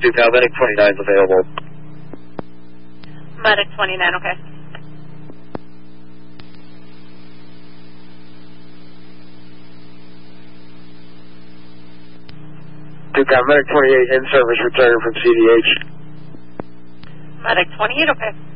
2 Medic 29 is available. Medic 29, okay. Medic 28 in service return from CDH. Medic 28, okay.